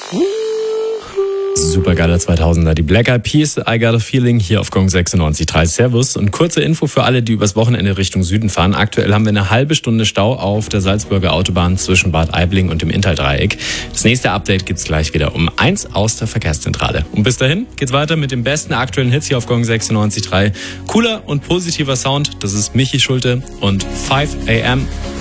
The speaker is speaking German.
Supergeiler 2000er, die Black Eyed Peas, I Got a Feeling, hier auf Gong 96.3. Servus. Und kurze Info für alle, die übers Wochenende Richtung Süden fahren. Aktuell haben wir eine halbe Stunde Stau auf der Salzburger Autobahn zwischen Bad Aibling und dem Inntal-Dreieck. Das nächste Update gibt's gleich wieder um 1 aus der Verkehrszentrale. Und bis dahin geht's weiter mit den besten aktuellen Hits hier auf Gong 96.3. Cooler und positiver Sound, das ist Michi Schulte und 5 AM.